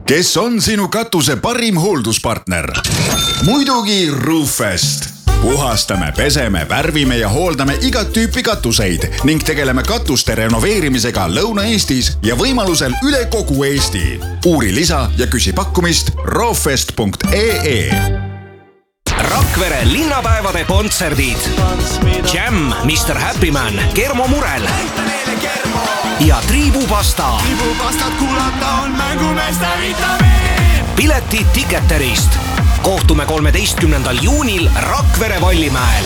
Kes on sinu katuse parim hoolduspartner? Muidugi Roofest. Puhastame, peseme, värvime ja hooldame igat tüüpi katuseid ning tegeleme katuste renoveerimisega Lõuna-Eestis ja võimalusel üle kogu Eesti. Uuri lisa ja küsi pakkumist roofest.ee. Rakvere linnapäevade kontserdid. Jam, Mr. Happy Man, Kermo Murel ja Triibupasta. Triibupastat kuulata on mängumeeste vitamiin. Piletid Ticketerist. Kohtume 13. juunil Rakvere Vallimäel.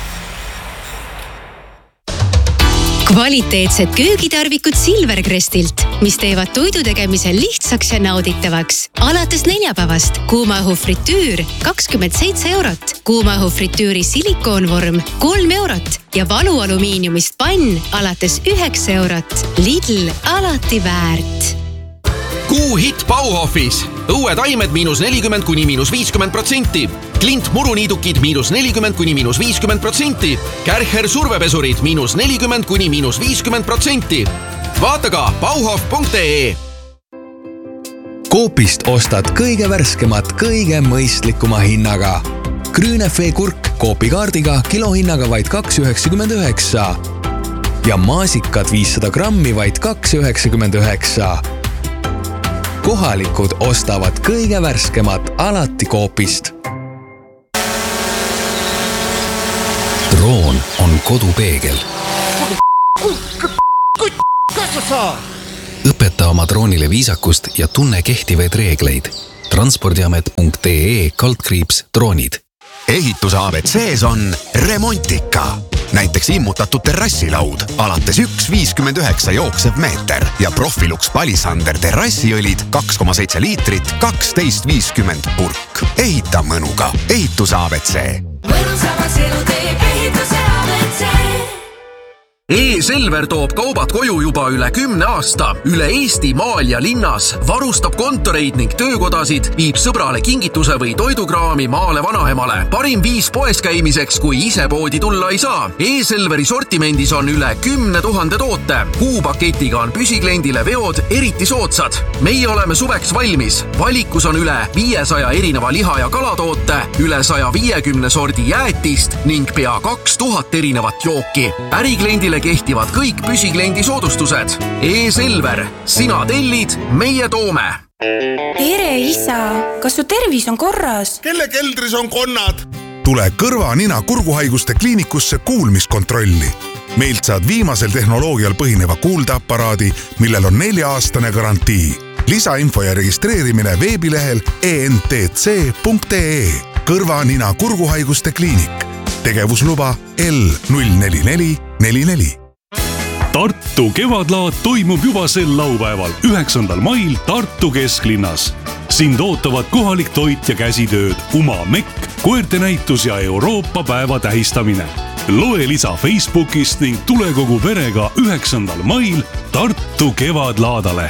Kvaliteetsed köögitarvikud Silvercrestilt, mis teevad toidu tegemise lihtsaks ja nauditavaks. Alates neljapäevast kuumaõhufritüür 27 €, kuumaõhufritüüri silikoonvorm 3 € ja valualumiiniumist pann alates 9 €. Lidl alati väärt. Kuu hitt Bauhofis. Õuetaimed -40% kuni -50%. Klint muruniidukid -40% kuni -50%. Kärcher survepesurid -40% kuni -50%. Vaata ka bauhof.ee. Coopist ostad kõige värskemat, kõige mõistlikuma hinnaga. Grünefee kurk Coopi kaardiga kilohinnaga vaid 2,99 ja maasikad 500 grammi vaid 2,99. Kohalikud ostavad kõige värskemat alati Coopist. Droon on kodupeegel. Õpeta oma droonile viisakust ja tunne kehtivaid reegleid. Transpordiamet.ee/droonid. Ehituse ABCs on remontika. Näiteks immutatud terrassilaud, alates 1,59 jooksev meeter ja Profilux Palisander terrassiõlid 2,7 liitrit, 12,50 purk. Ehita mõnuga. Ehituse ABC. Mõnusamaks elu teeb ehituse ABC. E-Selver toob kaubad koju juba üle 10 aasta. Üle Eesti maal ja linnas varustab kontoreid ning töökodasid, viib sõbrale kingituse või toidukraami maale vanaemale. Parim viis poes käimiseks, kui ise poodi tulla ei saa. E-Selveri sortimendis on üle 10 000 toote. Kuupaketiga on püsikliendile veod eriti soodsad. Meie oleme suveks valmis. Valikus on üle 500 erineva liha- ja kalatoote, üle 150 sordi jäätist ning pea 2000 erinevat jooki. Ärikliendile kehtivad kõik püsikliendi soodustused. E-Selver. Sina tellid, meie toome. Tere, isa! Kas su tervis on korras? Kelle keldris on konnad? Tule kõrva, nina, kurguhaiguste kliinikusse kuulmiskontrolli. Meilt saad viimasel tehnoloogial põhineva kuuldeaparaadi, millel on 4-aastane garantii. Lisainfo ja registreerimine veebilehel entc.ee. Kõrva, nina, kurguhaiguste kliinik. Tegevusluba L04444. Tartu kevadlaad toimub juba sel laupäeval, 9. mail Tartu kesklinnas. Sind ootavad kohalik toit ja käsitööd, umamekk, koertenäitus ja Euroopa päeva tähistamine. Loe lisa Facebookist ning tule kogu perega 9. mail Tartu kevadlaadale.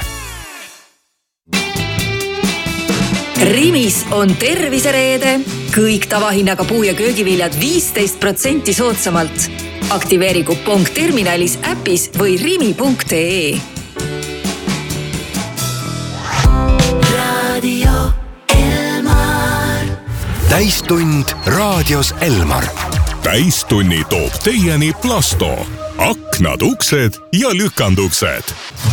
Rimis on tervisereede. Kõik tavahinnaga puu- ja köögiviljad 15% soodsamalt. Aktiveeri kupong terminalis, äpis või rimi.ee. Radio Elmar. Täistund raadios Elmar. Täistunni toob teieni Plasto. Aknad, uksed ja lükanduksed.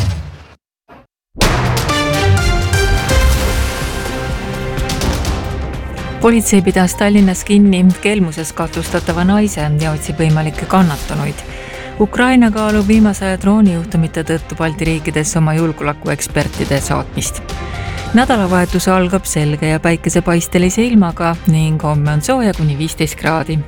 Politsei pidas Tallinnas kinni kelmuses kahtlustatava naise ja otsib võimalikke kannatanuid. Ukraina kaalub viimase aja droonijuhtumite tõttu Balti riikides oma julgeolekuekspertide saatmist. Nädalavahetuse algab selge ja päikesepaistelise ilmaga ning homme on sooja kuni 15 kraadi.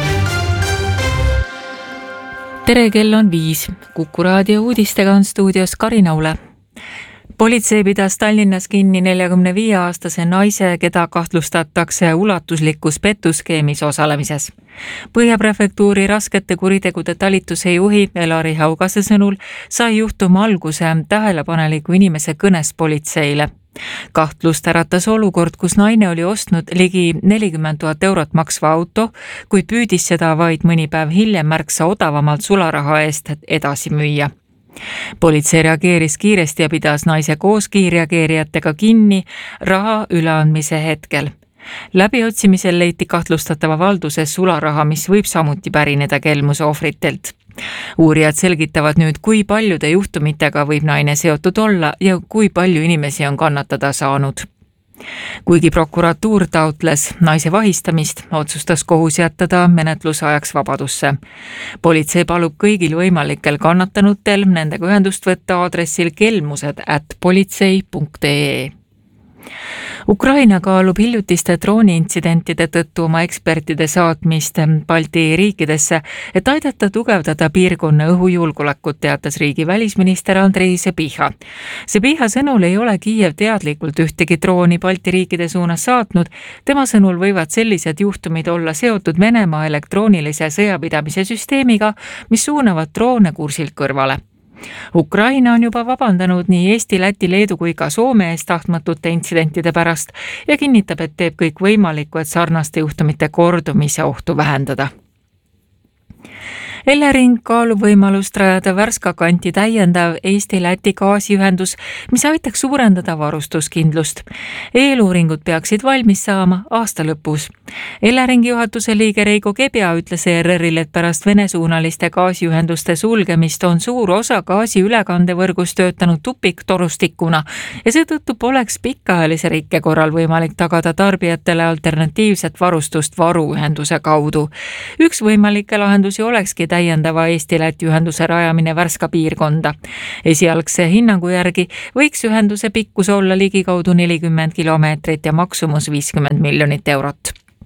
Tere, kell on 5. Kuku raadio uudistega on stuudios Karin Aule. Politsei pidas Tallinnas kinni 45-aastase naise, keda kahtlustatakse ulatuslikus petuskeemis osalemises. Põhjaprefektuuri raskete kuritegude talituse juhi Elari Haugase sõnul sai juhtum alguse tähelepaneliku inimese kõnes politseile. Kahtlust äratas olukord, kus naine oli ostnud ligi 40 000 eurot maksva auto, kuid püüdis seda vaid mõni päev hiljem märksa odavamalt sularaha eest edasi müüa. Politsei reageeris kiiresti ja pidas naise koos kiirreageerijatega kinni raha üleandmise hetkel. Läbiotsimisel leiti kahtlustatava valduses sularaha, mis võib samuti pärineda kelmuse ohvritelt. Uurijad selgitavad nüüd, kui paljude juhtumitega võib naine seotud olla ja kui palju inimesi on kannatada saanud. Kuigi prokuratuur taotles naise vahistamist, otsustas kohus jätta menetluse ajaks vabadusse. Politsei palub kõigil võimalikel kannatanutel nendega ühendust võtta aadressil kelmused@politsei.ee. Ukraina kaalub hiljutiste drooniintsidentide tõttu oma ekspertide saatmist Balti riikidesse, et aidata tugevdada piirkonna õhujulgeolekut, teatas riigi välisminister Andrei Sebiha. Sebiha sõnul ei ole Kiiev teadlikult ühtegi drooni Balti riikide suunas saatnud. Tema sõnul võivad sellised juhtumid olla seotud Venemaa elektroonilise sõjapidamise süsteemiga, mis suunavad droone kursilt kõrvale. Ukraina on juba vabandanud nii Eesti, Läti, Leedu kui ka Soome eest tahtmatute intsidentide pärast ja kinnitab, et teeb kõik võimalikku, et sarnaste juhtumite kordumise ohtu vähendada. Elering kaalub võimalust rajada Värska kanti täiendav Eesti-Läti gaasiühendus, mis aitaks suurendada varustuskindlust. Eeluuringud peaksid valmis saama aasta lõpus. Eleringi juhatuse liige Reigo Kebja ütles ERR-il, et pärast Vene-suunaliste gaasiühenduste sulgemist on suur osa gaasi ülekandevõrgus töötanud tupiktorustikuna ja seetõttu poleks pikaajalise rikke korral võimalik tagada tarbijatele alternatiivset varustust varuühenduse kaudu. Üks võimalikke lahendusi olekski täiendava Eesti-Läti ühenduse rajamine Värska piirkonda. Esialgse hinnangu järgi võiks ühenduse pikkus olla ligikaudu 40 kilomeetrit ja maksumus 50 miljonit eurot.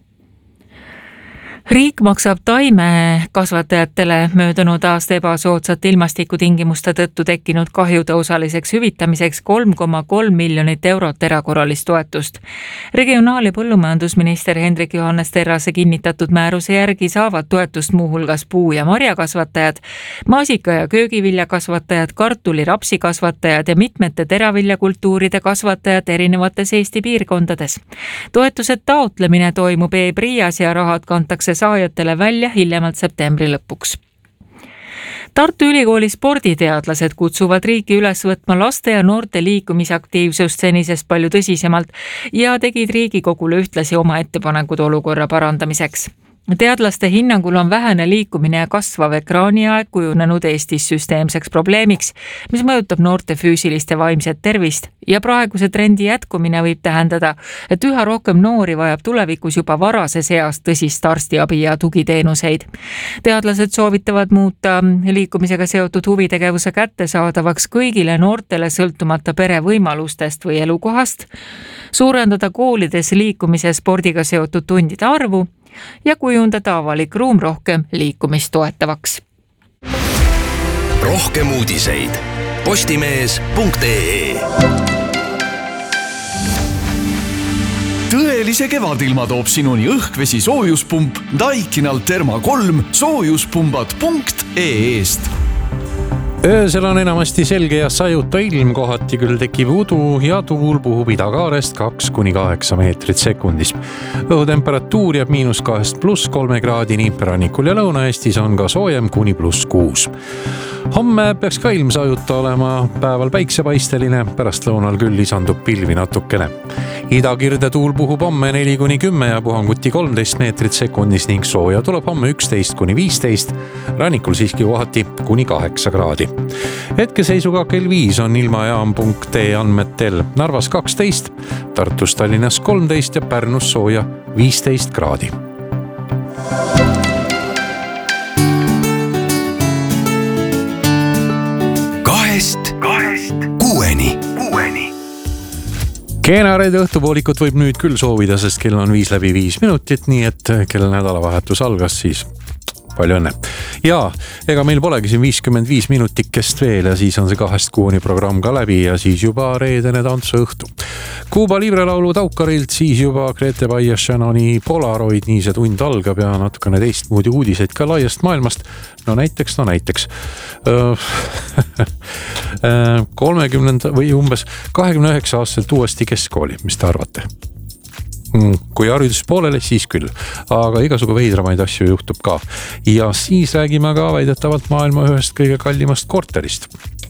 Riik maksab taimekasvatajatele möödunud aasta ebasoodsate ilmastikutingimuste tõttu tekkinud kahjude osaliseks hüvitamiseks 3,3 miljonit eurot erakorralist toetust. Regionaal- ja põllumajandusminister Hendrik Johannes Terrase kinnitatud määruse järgi saavad toetust muuhulgas puu- ja marjakasvatajad, maasika- ja köögiviljakasvatajad, kartuli- rapsikasvatajad ja mitmete teraviljakultuuride kasvatajad erinevates Eesti piirkondades. Toetused taotlemine toimub e-PRIAs ja rahad kantakse saajatele välja hiljemalt septembri lõpuks. Tartu Ülikooli sporditeadlased kutsuvad riiki üles võtma laste ja noorte liikumisaktiivsust senisest palju tõsisemalt ja tegid Riigikogule ühtlasi oma ettepanekud olukorra parandamiseks. Teadlaste hinnangul on vähene liikumine ja kasvav ekraaniaeg kujunenud Eestis süsteemseks probleemiks, mis mõjutab noorte füüsilist ja vaimset tervist ja praeguse trendi jätkumine võib tähendada, et üha rohkem noori vajab tulevikus juba varases eas tõsist arstiabi ja tugiteenuseid. Teadlased soovitavad muuta liikumisega seotud huvitegevuse kättesaadavaks kõigile noortele sõltumata pere võimalustest või elukohast, suurendada koolides liikumise spordiga seotud tundide arvu ja kujundada avalik ruum rohkem liikumist toetavaks. Rohkem uudiseid postimees.ee. Tõelise kevadilma toob sinuni õhkvesi soojuspump Daikinal Therma 3 soojuspumbad.ee-st. Öösel on enamasti selge ja sajuta ilm, kohati küll tekib udu ja tuul puhub idakaarest 2–8 meetrit sekundis. Õhutemperatuur jääb -2 +3 kraadini, rannikul ja Lõuna-Eestis on ka soojem kuni +6. Homme peaks ka ilm sajuta olema, päeval päiksepaisteline, pärast lõunal küll lisandub pilvi natukene. Idakirde tuul puhub homme 4–10 ja puhanguti 13 meetrit sekundis ning sooja tuleb homme 11–15, rannikul siiski kohati kuni 8 kraadi. Hetkeseisuga kell 5 on ilmajaam.ee andmetel Narvas 12, Tartus, Tallinnas 13 ja Pärnus sooja 15 kraadi. Kahest kuueni. Keena reede õhtupoolikut võib nüüd küll soovida, sest kell on 5:05, nii et kell nädalavahetus algas, siis palju õnne. Ja ega meil polegi siin 55 minutikest veel ja siis on see 2-6 programm ka läbi ja siis juba reedene tantsuõhtu. Kuuba librelaulu Taukarilt, siis juba Grete Baia Shannoni Polaroid, nii see tund algab ja natukene teistmoodi uudiseid ka laiast maailmast. No näiteks 30 või umbes 29 aastaselt uuesti keskkooli, mis te arvate? Kui haridus pooleli, siis küll, aga igasugu veidramaid asju juhtub ka. Ja siis räägime ka väidetavalt maailma ühest kõige kallimast korterist.